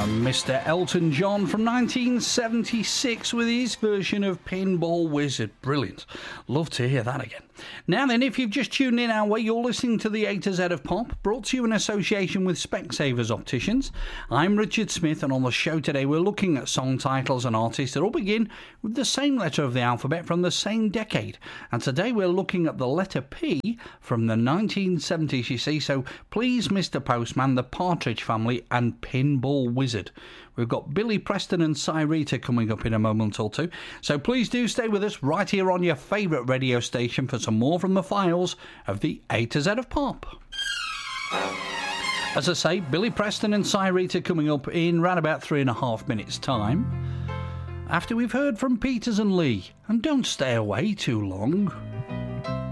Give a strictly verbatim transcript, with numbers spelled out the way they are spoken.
Mister Elton John from nineteen seventy-six with his version of Pinball Wizard. Brilliant. Love to hear that again. Now then, if you've just tuned in our way, you're listening to the A to Z of Pop, brought to you in association with Specsavers Opticians. I'm Richard Smith, and on the show today we're looking at song titles and artists that all begin with the same letter of the alphabet from the same decade. And today we're looking at the letter P from the nineteen seventies, you see, so please, Mister Postman, the Partridge Family and Pinball Wizard. We've got Billy Preston and Cyrita coming up in a moment or two, so please do stay with us right here on your favourite radio station for some more from the files of the A to Z of Pop. As I say, Billy Preston and Cyrita coming up in round about three and a half minutes' time, after we've heard from Peters and Lee. And don't stay away too long.